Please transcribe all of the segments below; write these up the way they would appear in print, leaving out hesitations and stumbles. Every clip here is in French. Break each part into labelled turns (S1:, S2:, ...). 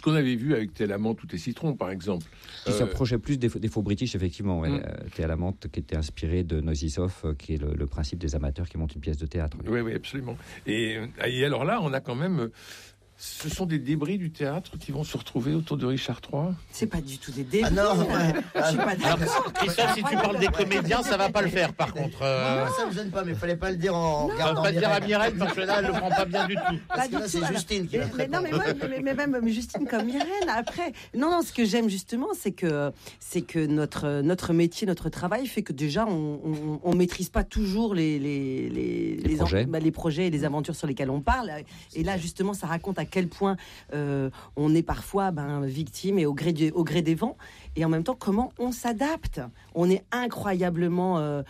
S1: Ce qu'on avait vu avec Thé à la menthe ou Thé citron, par exemple.
S2: Qui s'approchait plus des faux british, effectivement. Ouais. Thé à la menthe, qui était inspiré de Noisy Soft, qui est le principe des amateurs qui montent une pièce de théâtre.
S1: Oui, absolument. Et alors là, on a quand même... Ce sont des débris du théâtre qui vont se retrouver autour de Richard III.
S3: C'est pas du tout des débris.
S4: Ah non,
S3: je suis pas d'accord.
S5: Alors, Christophe, si tu parles des comédiens, ça va pas le faire, par contre.
S4: Non, ça me gêne pas, mais fallait pas le dire en regardant.
S5: Pas dire à Mireille, parce que là, elle le prend pas bien du tout.
S4: Parce que là, c'est Justine qui va
S3: mais non, mais même Justine comme Myrène. Après, non, ce que j'aime justement, c'est que notre métier, notre travail fait que déjà, on maîtrise pas toujours les projets et les aventures sur lesquelles on parle. Et là, justement, ça raconte à quel point on est parfois victime et au gré des vents, et en même temps comment on s'adapte. On est incroyablement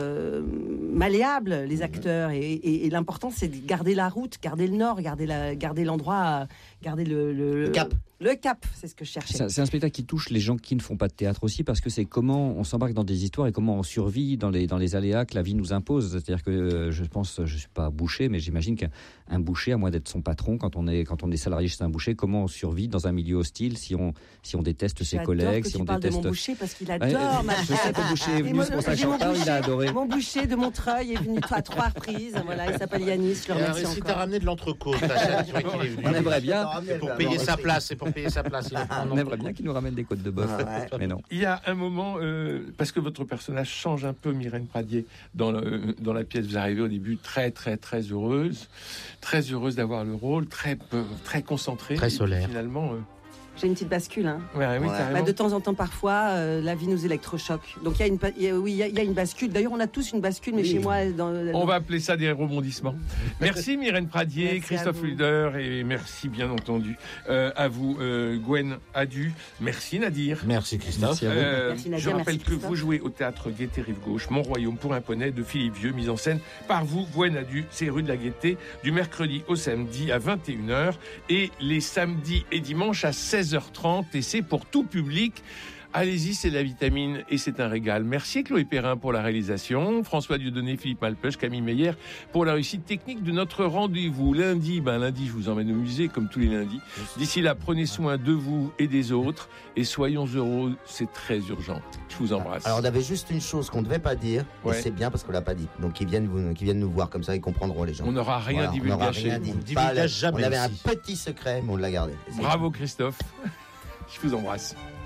S3: malléable, les acteurs, et l'important c'est de garder la route, garder le nord, garder l'endroit, garder le
S4: cap.
S3: Le cap, c'est ce que je cherchais.
S2: C'est un spectacle qui touche les gens qui ne font pas de théâtre aussi, parce que c'est comment on s'embarque dans des histoires et comment on survit dans les aléas que la vie nous impose. C'est-à-dire que je suis pas boucher, mais j'imagine qu'un boucher, à moins d'être son patron, quand on est salarié chez un boucher, comment on survit dans un milieu hostile si on déteste ses collègues, si on déteste.
S3: De mon boucher parce qu'il adore ma
S2: je sais que le boucher est venu, c'est pour ça que j'en parle, il a adoré.
S3: Mon boucher de Montreuil est venu à 3 reprises. Voilà, il s'appelle Yanis. Je le remercie encore.
S5: Si t'as ramené de l'entrecôte,
S2: on aimerait bien.
S5: C'est pour payer sa place.
S2: On aimerait bien qu'il nous ramène des côtes de bœuf, mais non.
S1: Il y a un moment, parce que votre personnage change un peu, Myrène Pradier, dans la pièce, vous arrivez au début très heureuse d'avoir le rôle, très concentrée,
S5: très solaire.
S1: Finalement.
S3: J'ai une petite bascule. Hein.
S1: Oui, carrément.
S3: De temps en temps, parfois, la vie nous électrochoque. Donc il y a une bascule. D'ailleurs, on a tous une bascule, mais chez moi...
S1: On va appeler ça des rebondissements. Merci Myrène Pradier, merci Christophe Luder, et merci bien entendu à vous, Gwen Adu. Merci Nadir.
S5: Merci Christophe.
S1: Merci à vous. Merci, Nadir, je rappelle que vous jouez au théâtre Gaîté Rive Gauche, Mon Royaume pour un poney de Philippe Vieux, mise en scène par vous, Gwen Adu. C'est rue de la Gaîté, du mercredi au samedi à 21h et les samedis et dimanches à 16h30, et c'est pour tout public. Allez-y, c'est de la vitamine et c'est un régal. Merci Chloé Perrin pour la réalisation, François Dieudonné, Philippe Malpeuch, Camille Meyer pour la réussite technique de notre rendez-vous. Lundi, je vous emmène au musée comme tous les lundis. D'ici là, prenez soin de vous et des autres et soyons heureux, c'est très urgent. Je vous embrasse.
S4: Alors on avait juste une chose qu'on ne devait pas dire, et c'est bien parce qu'on l'a pas dit. Donc qu'ils viennent nous voir comme ça, ils comprendront les gens.
S1: On n'aura rien divulgué.
S4: On avait un petit secret, mais on l'a gardé.
S1: Bravo Christophe. Je vous embrasse.